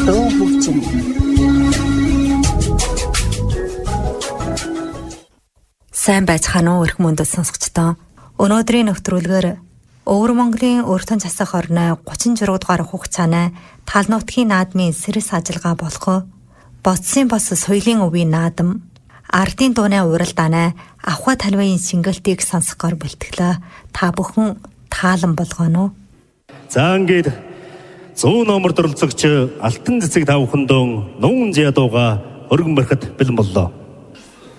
дуу хөгжим. Сайн байцгаана уу эрх мөндөд сонсогчдоо. Өнөөдрийн нэвтрүүлгээр Өвөр Монголын өртөн засах орны 36 дугаар хугацааны тал нутгийн наадмын сэрэс ажиллагаа болох Боцсын бос соёлын өвийн наадам ардын дууны уралдааны авха талбайн шингэлтийг сонсохоор бэлтгэлээ. Та бүхэн таалан болгоно уу? За ингээд 100 номер дөрөлцөгч алтан цэцэг тавхандун нуун зядууга өргөн барихад бэлэн боллоо.